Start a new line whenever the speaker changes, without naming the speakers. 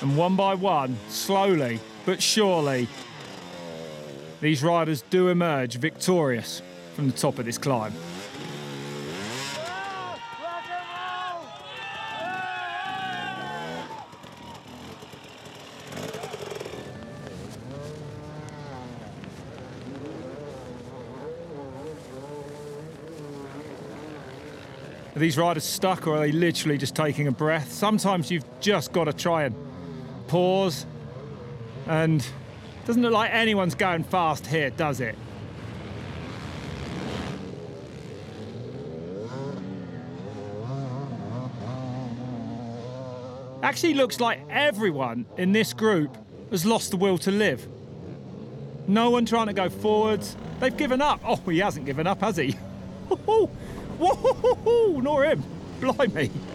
And one by one, slowly but surely, these riders do emerge victorious from the top of this climb. Are these riders stuck, or are they literally just taking a breath? Sometimes you've just got to try and pause, and it doesn't look like anyone's going fast here, does it? Actually looks like everyone in this group has lost the will to live. No one trying to go forwards. They've given up. Oh, he hasn't given up, has he? Whoa, nor him. Blimey.